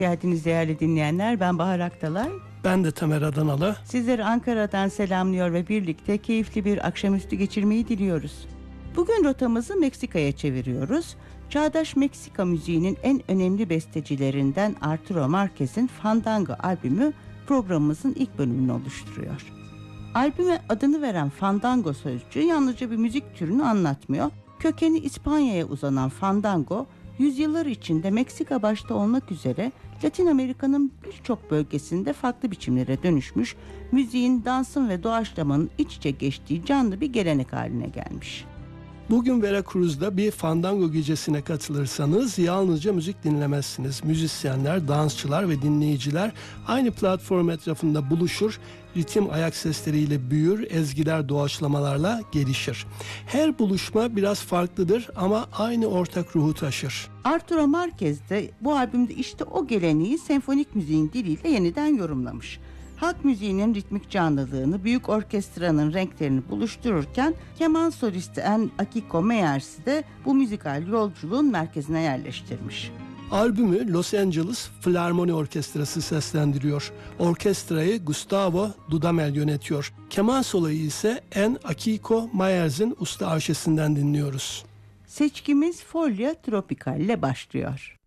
Geldiniz değerli dinleyenler. Ben Bahar Aktalay. Ben de Tamer Adanalı. Sizleri Ankara'dan selamlıyor ve birlikte keyifli bir akşamüstü geçirmeyi diliyoruz. Bugün rotamızı Meksika'ya çeviriyoruz. Çağdaş Meksika müziğinin en önemli bestecilerinden Arturo Márquez'in Fandango albümü programımızın ilk bölümünü oluşturuyor. Albüme adını veren Fandango sözcüğü yalnızca bir müzik türünü anlatmıyor. Kökeni İspanya'ya uzanan Fandango, yüzyıllar içinde Meksika başta olmak üzere Latin Amerika'nın birçok bölgesinde farklı biçimlere dönüşmüş, müziğin, dansın ve doğaçlamanın iç içe geçtiği canlı bir gelenek haline gelmiş. Bugün Veracruz'da bir fandango gecesine katılırsanız yalnızca müzik dinlemezsiniz. Müzisyenler, dansçılar ve dinleyiciler aynı platform etrafında buluşur, ritim ayak sesleriyle büyür, ezgiler doğaçlamalarla gelişir. Her buluşma biraz farklıdır ama aynı ortak ruhu taşır. Arturo Márquez de bu albümde işte o geleneği senfonik müziğin diliyle yeniden yorumlamış. Halk müziğinin ritmik canlılığını, büyük orkestranın renklerini buluştururken keman solisti Akiko Meyers'i de bu müzikal yolculuğun merkezine yerleştirmiş. Albümü Los Angeles Filarmoni Orkestrası seslendiriyor. Orkestrayı Gustavo Dudamel yönetiyor. Keman soloyu ise Akiko Meyers'in usta arşesinden dinliyoruz. Seçkimiz Folya Tropical ile başlıyor.